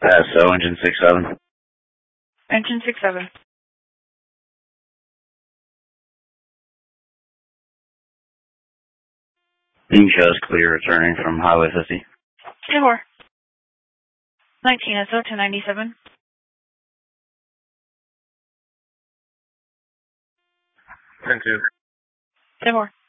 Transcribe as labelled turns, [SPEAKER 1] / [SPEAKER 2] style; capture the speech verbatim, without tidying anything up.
[SPEAKER 1] Uh, so engine six seven.
[SPEAKER 2] Engine six seven.
[SPEAKER 1] You can show us clear returning from Highway fifty.
[SPEAKER 2] ten four. nineteen S O ten ninety-seven.
[SPEAKER 3] ten two.
[SPEAKER 2] ten four.